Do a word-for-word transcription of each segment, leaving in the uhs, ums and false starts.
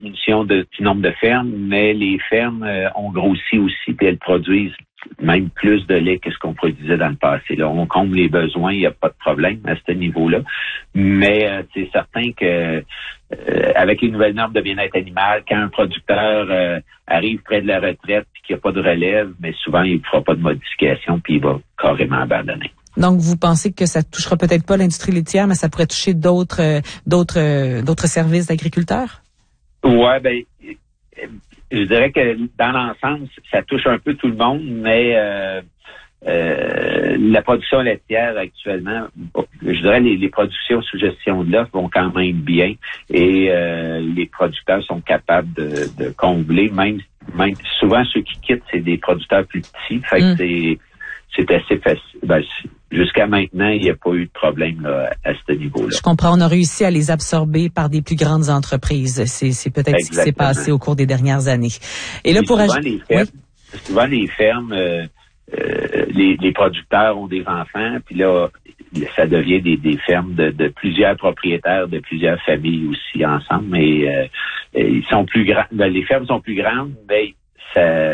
diminution de, du nombre de fermes, mais les fermes euh, ont grossi aussi, puis elles produisent même plus de lait que ce qu'on produisait dans le passé. Là, on comble les besoins, il n'y a pas de problème à ce niveau-là. Mais euh, c'est certain que euh, avec les nouvelles normes de bien-être animal, quand un producteur euh, arrive près de la retraite et qu'il n'y a pas de relève, mais souvent il ne fera pas de modification puis il va carrément abandonner. Donc, vous pensez que ça touchera peut-être pas l'industrie laitière, mais ça pourrait toucher d'autres, euh, d'autres, euh, d'autres services d'agriculteurs? Ouais, ben. Je dirais que dans l'ensemble, ça touche un peu tout le monde, mais euh, euh, la production laitière actuellement, je dirais les, les productions sous gestion de l'offre vont quand même bien et euh, les producteurs sont capables de, de combler. Même, même souvent ceux qui quittent, c'est des producteurs plus petits, fait que mm. c'est c'est assez facile. Ben, jusqu'à maintenant, il n'y a pas eu de problème là, à ce niveau-là. Je comprends. On a réussi à les absorber par des plus grandes entreprises. C'est, c'est peut-être Exactement. Ce qui s'est passé au cours des dernières années. Et là, Et pour souvent, aj- les fermes, oui? souvent, les fermes, euh, euh, les, les producteurs ont des enfants, puis là, ça devient des, des fermes de, de plusieurs propriétaires, de plusieurs familles aussi ensemble. Mais euh, ils sont plus grands. Les fermes sont plus grandes, mais ça...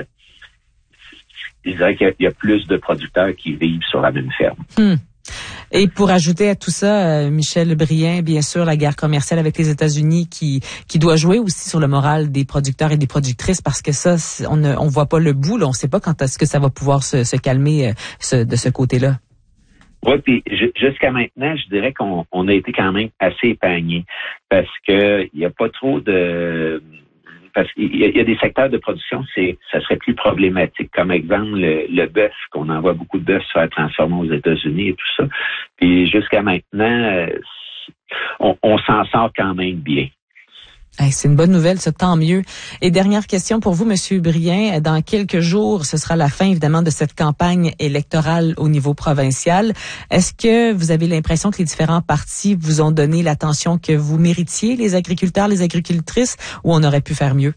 Je dirais qu'il y a plus de producteurs qui vivent sur la même ferme. Hmm. Et pour ajouter à tout ça, euh, Michel Brien, bien sûr, la guerre commerciale avec les États-Unis qui qui doit jouer aussi sur le moral des producteurs et des productrices parce que ça, on ne on voit pas le bout, là, on ne sait pas quand est-ce que ça va pouvoir se, se calmer euh, ce, de ce côté-là. Oui, puis jusqu'à maintenant, je dirais qu'on on a été quand même assez épargnés parce que il y a pas trop de Parce qu'il y, y a des secteurs de production, c'est, ça serait plus problématique. Comme exemple, le, le bœuf, qu'on envoie beaucoup de bœuf se faire transformer aux États-Unis et tout ça. Puis jusqu'à maintenant, on, on s'en sort quand même bien. Hey, c'est une bonne nouvelle, ça, tant mieux. Et dernière question pour vous, Monsieur Brien. Dans quelques jours, ce sera la fin, évidemment, de cette campagne électorale au niveau provincial. Est-ce que vous avez l'impression que les différents partis vous ont donné l'attention que vous méritiez, les agriculteurs, les agricultrices, ou on aurait pu faire mieux?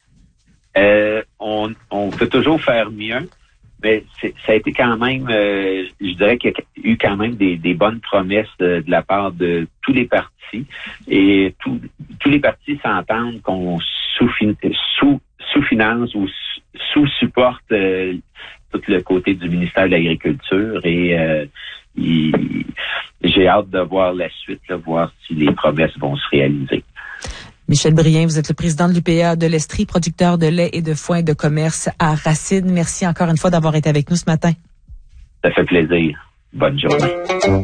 Euh, on, on peut toujours faire mieux, mais c'est, ça a été quand même, euh, je dirais qu'il y a eu quand même des, des bonnes promesses de, de la part de tous les partis. Et tout, tous les partis s'entendent qu'on sous-fin, sous, sous-finance ou sous-supporte euh, tout le côté du ministère de l'Agriculture. Et euh, il, j'ai hâte de voir la suite, là, voir si les promesses vont se réaliser. Michel Brien, vous êtes le président de l'U P A de l'Estrie, producteur de lait et de foin de commerce à Racine. Merci encore une fois d'avoir été avec nous ce matin. Ça fait plaisir. Bonne journée.